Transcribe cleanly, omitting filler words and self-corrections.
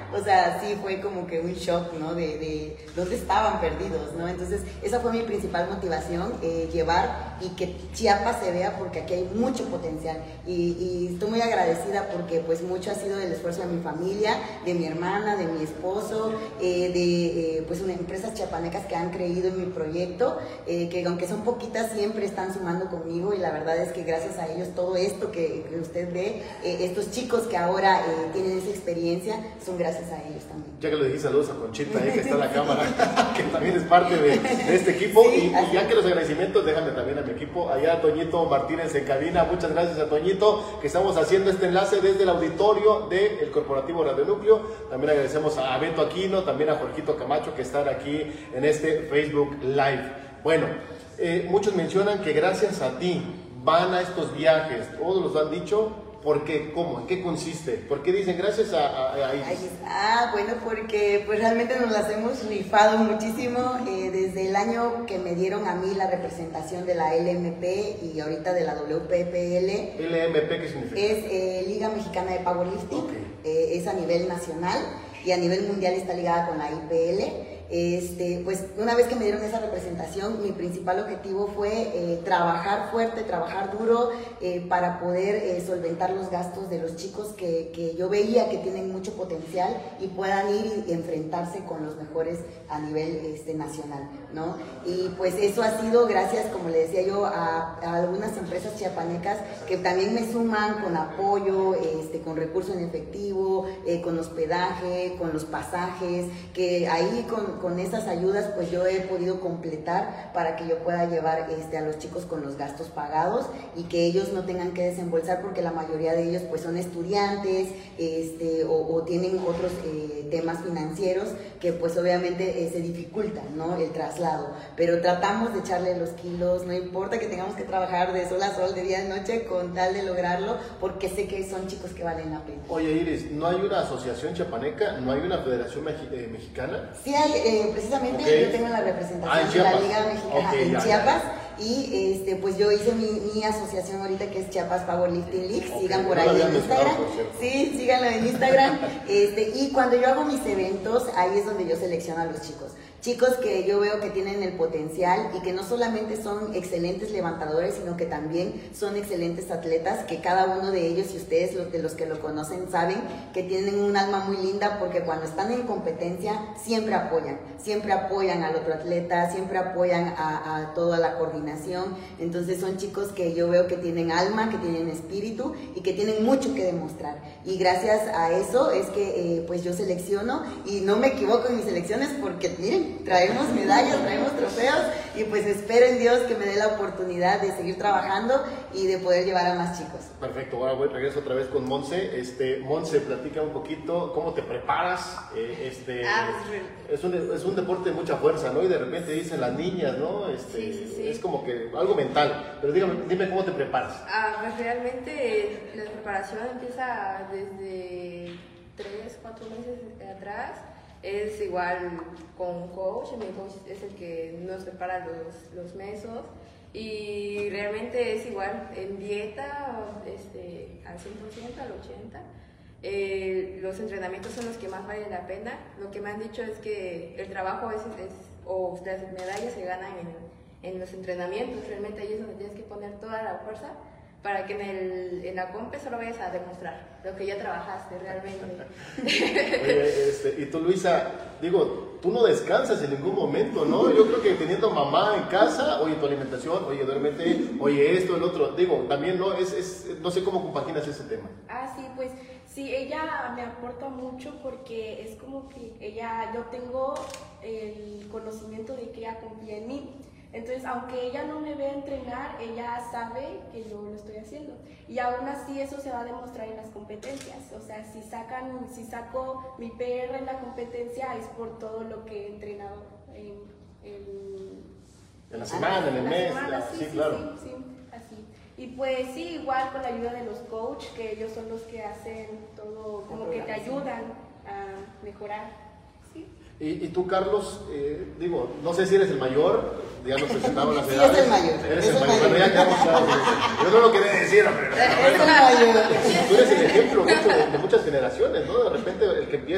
o sea, sí fue como que un shock, ¿no? De dónde estaban perdidos, ¿no? Entonces, esa fue mi principal motivación, llevar y que Chiapas se vea, porque aquí hay mucho potencial. Y estoy muy agradecida porque pues mucho ha sido del esfuerzo de mi familia, de mi hermana, de mi esposo, pues unas empresas chiapanecas que han creído en mi proyecto, que aunque son poquitas siempre están sumando conmigo, y la verdad es que gracias a ellos todo esto que usted ve, estos chicos que ahora tienen esa experiencia, son gracias a ellos también. Ya que le dije saludos a Conchita, que está en la cámara, que también es parte de este equipo. Sí, y ya que los agradecimientos, déjame también a mi equipo, allá a Toñito Martínez en cabina. Muchas gracias a Toñito, que estamos haciendo este enlace desde el auditorio del Corporativo Radio Núcleo. También agradecemos a Beto Aquino, también a Jorgito Camacho, que están aquí en este Facebook Live. Bueno, muchos mencionan que gracias a ti van a estos viajes, todos los han dicho. ¿Por qué? ¿Cómo? ¿En qué consiste? ¿Por qué dicen gracias a Iris? Bueno, porque pues realmente nos las hemos rifado muchísimo, desde el año que me dieron a mí la representación de la LMP y ahorita de la WPPL. ¿LMP qué significa? Es Liga Mexicana de Powerlifting, okay. Es a nivel nacional y a nivel mundial está ligada con la IPL. Pues una vez que me dieron esa representación, mi principal objetivo fue trabajar fuerte, trabajar duro, para poder solventar los gastos de los chicos que yo veía que tienen mucho potencial y puedan ir y enfrentarse con los mejores a nivel nacional, ¿no? Y pues eso ha sido gracias, como le decía yo, a algunas empresas chiapanecas que también me suman con apoyo, con recursos en efectivo, con hospedaje, con los pasajes, que ahí con esas ayudas pues yo he podido completar para que yo pueda llevar a los chicos con los gastos pagados y que ellos no tengan que desembolsar, porque la mayoría de ellos pues son estudiantes, o tienen otros temas financieros que pues obviamente se dificultan, ¿no? El traslado, pero tratamos de echarle los kilos, no importa que tengamos que trabajar de sol a sol, de día a noche, con tal de lograrlo, porque sé que son chicos que valen la pena. Oye, Iris, ¿no hay una asociación chiapaneca? ¿No hay una federación mexicana? Sí hay, precisamente okay. Yo tengo la representación de la Liga Mexicana en Chiapas. Y pues yo hice mi asociación ahorita, que es Chiapas Powerlifting League. Okay. Sigan por ahí en Instagram. Sí, síganlo en Instagram. Y cuando yo hago mis eventos, ahí es donde yo selecciono a los chicos. Chicos que yo veo que tienen el potencial y que no solamente son excelentes levantadores, sino que también son excelentes atletas, que cada uno de ellos, y ustedes de los que lo conocen saben que tienen un alma muy linda, porque cuando están en competencia siempre apoyan al otro atleta, siempre apoyan a toda la coordinación. Entonces son chicos que yo veo que tienen alma, que tienen espíritu y que tienen mucho que demostrar. Y gracias a eso es que pues yo selecciono, y no me equivoco en mis selecciones, porque miren, traemos medallas, traemos trofeos, y pues espero en Dios que me dé la oportunidad de seguir trabajando y de poder llevar a más chicos. Perfecto, ahora regreso otra vez con Monse. Monse, platica un poquito cómo te preparas. Es un deporte de mucha fuerza, ¿no? Y de repente dicen las niñas, ¿no? Sí. Es como que algo mental, pero dime cómo te preparas. Pues realmente la preparación empieza desde 3-4 meses atrás. Es igual con un coach, mi coach es el que nos prepara los mesos, y realmente es igual en dieta, al 100%, al 80%. Los entrenamientos son los que más valen la pena. Lo que me han dicho es que el trabajo a veces o las medallas se ganan en los entrenamientos. Realmente ahí es donde tienes que poner toda la fuerza para que en la compe solo vayas a demostrar lo que ya trabajaste realmente. Oye, y tú, Luisa, tú no descansas en ningún momento, ¿no? Yo creo que teniendo mamá en casa, oye, tu alimentación, oye, duérmete, oye, esto, el otro, también no sé cómo compaginas ese tema. Sí, pues sí, ella me aporta mucho, porque es como que yo tengo el conocimiento de que ella confía en mí. Entonces, aunque ella no me ve entrenar, ella sabe que yo lo estoy haciendo. Y aún así eso se va a demostrar en las competencias. O sea, si saco mi PR en la competencia, es por todo lo que he entrenado en la semana, en el mes. Sí, claro. Sí, así. Y pues sí, igual con la ayuda de los coaches, que ellos son los que hacen todo, como que te ayudan a mejorar. Sí. Y tú, Carlos, no sé si eres el mayor, ya nos presentaron las edades. Sí, es el mayor. Eres el mayor. Bueno, ya quedamos claros. Yo no lo quería decir, pero es el mayor. Tú eres el ejemplo de muchas generaciones, ¿no? De repente el que empieza